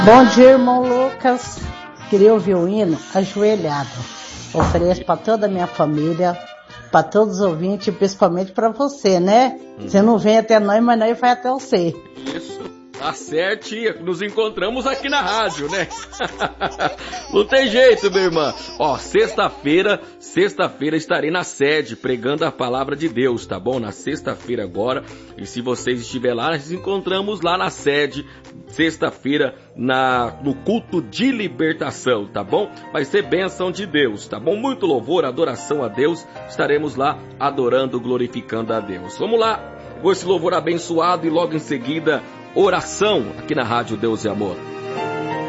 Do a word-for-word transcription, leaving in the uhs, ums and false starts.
Bom dia, irmão Lucas. Queria ouvir o hino ajoelhado. Ofereço para toda a minha família, para todos os ouvintes e principalmente para você, né? Hum. Você não vem até nós, mas nós vai até você. Isso. Tá certo, tia. Nos encontramos aqui na rádio, né? Não tem jeito, minha irmã. Ó, sexta-feira, sexta-feira estarei na sede pregando a palavra de Deus, tá bom? Na sexta-feira agora. E se vocês estiverem lá, nós nos encontramos lá na sede, sexta-feira, na, no culto de libertação, tá bom? Vai ser bênção de Deus, tá bom? Muito louvor, adoração a Deus. Estaremos lá adorando, glorificando a Deus. Vamos lá, com esse louvor abençoado e logo em seguida, oração aqui na Rádio Deus e Amor.